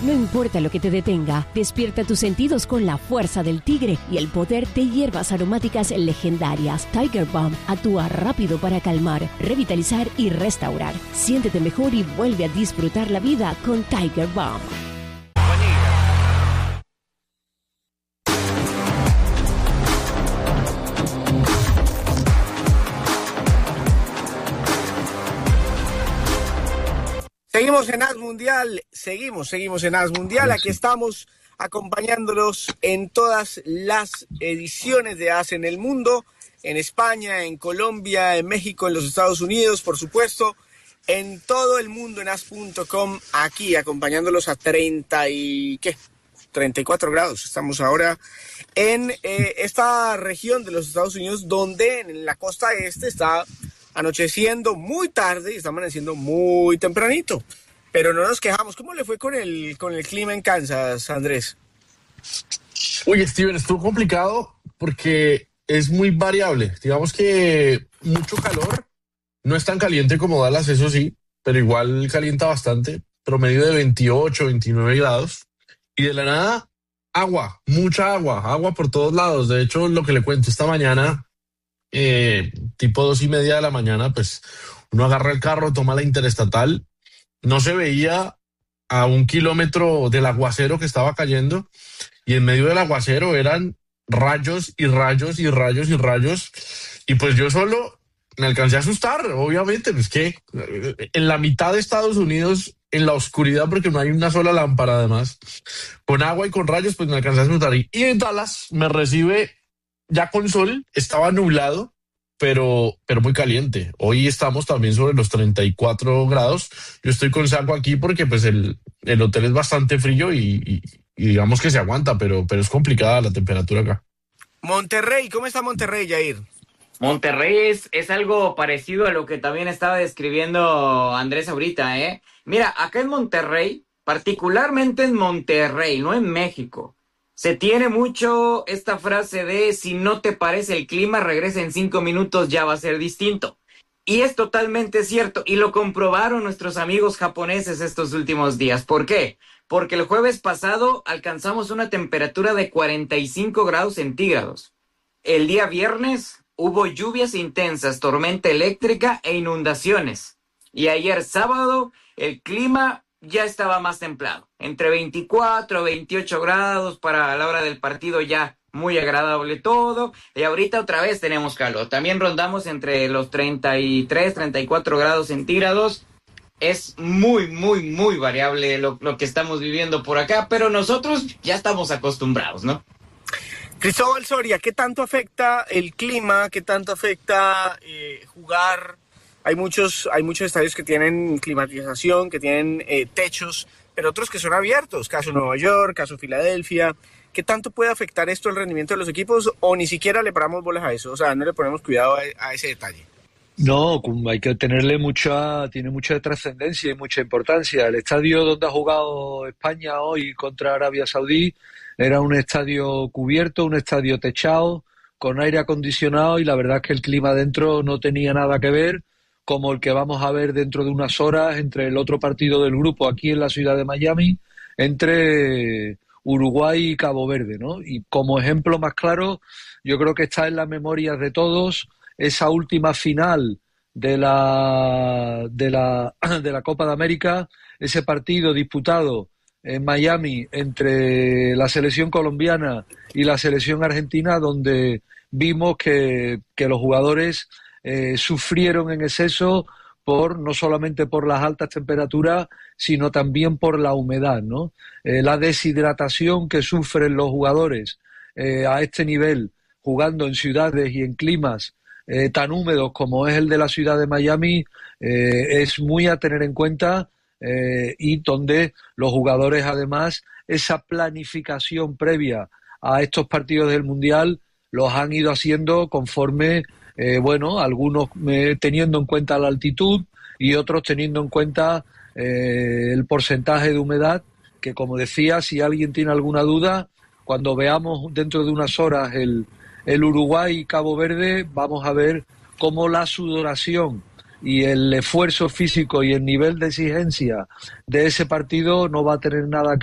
No importa lo que te detenga, despierta tus sentidos con la fuerza del tigre y el poder de hierbas aromáticas legendarias. Tiger Balm actúa rápido para calmar, revitalizar y restaurar. Siéntete mejor y vuelve a disfrutar la vida con Tiger Balm. Seguimos en As Mundial, seguimos en As Mundial. Aquí estamos acompañándolos en todas las ediciones de As en el mundo, en España, en Colombia, en México, en los Estados Unidos, por supuesto, en todo el mundo en as.com, aquí acompañándolos a 34 grados. Estamos ahora en esta región de los Estados Unidos, donde en la costa este está anocheciendo muy tarde y está amaneciendo muy tempranito. Pero no nos quejamos. ¿Cómo le fue con el clima en Kansas, Andrés? Uy, Steven, estuvo complicado porque es muy variable. Digamos que mucho calor, no es tan caliente como Dallas, eso sí, pero igual calienta bastante, promedio de 28, 29 grados. Y de la nada, agua, mucha agua por todos lados. De hecho, lo que le cuento esta mañana, tipo 2:30 de la mañana, pues uno agarra el carro, toma la interestatal, no se veía a 1 kilómetro del aguacero que estaba cayendo, y en medio del aguacero eran rayos y rayos y rayos y rayos, y pues yo solo me alcancé a asustar, obviamente, pues que en la mitad de Estados Unidos, en la oscuridad, porque no hay una sola lámpara además, con agua y con rayos, pues me alcancé a asustar. Y en Dallas me recibe ya con sol, estaba nublado, pero muy caliente. Hoy estamos también sobre los 34 grados. Yo estoy con saco aquí porque pues el hotel es bastante frío y digamos que se aguanta, pero es complicada la temperatura acá. Monterrey, ¿cómo está Monterrey, Yair? Monterrey es algo parecido a lo que también estaba describiendo Andrés ahorita, ¿eh? Mira, acá en Monterrey, particularmente en Monterrey, no en México, se tiene mucho esta frase de si no te parece el clima, regresa en 5 minutos, ya va a ser distinto. Y es totalmente cierto, y lo comprobaron nuestros amigos japoneses estos últimos días. ¿Por qué? Porque el jueves pasado alcanzamos una temperatura de 45 grados centígrados. El día viernes hubo lluvias intensas, tormenta eléctrica e inundaciones. Y ayer sábado el clima ya estaba más templado, entre 24 a 28 grados para la hora del partido, ya muy agradable todo. Y ahorita otra vez tenemos calor. También rondamos entre los 33, 34 grados centígrados. Es muy, muy, muy variable lo que estamos viviendo por acá, pero nosotros ya estamos acostumbrados, ¿no? Cristóbal Soria, ¿qué tanto afecta el clima? ¿Qué tanto afecta jugar? Hay muchos estadios que tienen climatización, que tienen techos, pero otros que son abiertos, caso Nueva York, caso Filadelfia. ¿Qué tanto puede afectar esto el rendimiento de los equipos o ni siquiera le paramos bolas a eso? O sea, no le ponemos cuidado a ese detalle. No, hay que tiene mucha trascendencia y mucha importancia. El estadio donde ha jugado España hoy contra Arabia Saudí era un estadio cubierto, un estadio techado, con aire acondicionado, y la verdad es que el clima dentro no tenía nada que ver, como el que vamos a ver dentro de unas horas entre el otro partido del grupo aquí en la ciudad de Miami, entre Uruguay y Cabo Verde, ¿no? Y como ejemplo más claro, yo creo que está en las memorias de todos esa última final de la Copa de América, ese partido disputado en Miami entre la selección colombiana y la selección argentina, donde vimos que los jugadores sufrieron en exceso no solamente por las altas temperaturas, sino también por la humedad, ¿no? La deshidratación que sufren los jugadores a este nivel, jugando en ciudades y en climas tan húmedos como es el de la ciudad de Miami, es muy a tener en cuenta, y donde los jugadores, además, esa planificación previa a estos partidos del Mundial los han ido haciendo conforme, algunos teniendo en cuenta la altitud y otros teniendo en cuenta el porcentaje de humedad, que, como decía, si alguien tiene alguna duda, cuando veamos dentro de unas horas el Uruguay y Cabo Verde, vamos a ver cómo la sudoración y el esfuerzo físico y el nivel de exigencia de ese partido no va a tener nada que